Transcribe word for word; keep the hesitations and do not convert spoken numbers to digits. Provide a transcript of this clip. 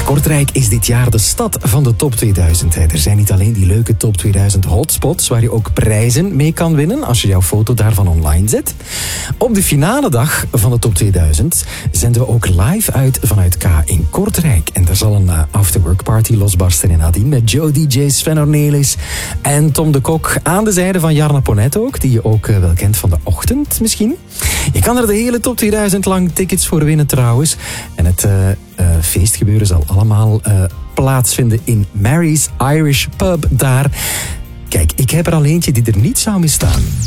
Kortrijk is dit jaar de stad van de top tweeduizend. Er zijn niet alleen die leuke top tweeduizend hotspots waar je ook prijzen mee kan winnen als je jouw foto daarvan online zet. Op de finale dag van de top tweeduizend zenden we ook live uit vanuit K in Kortrijk. En daar zal een uh, afterwork party losbarsten in Nadien met Joe D J, Sven Ornelis en Tom de Kok aan de zijde van Jarna Ponet ook, die je ook uh, wel kent van de ochtend misschien. Je kan er de hele top tweeduizend lang tickets voor winnen trouwens. En het uh, uh, feestgebeuren zal allemaal uh, plaatsvinden in Mary's Irish Pub daar. Kijk, ik heb er al eentje die er niet zou misstaan.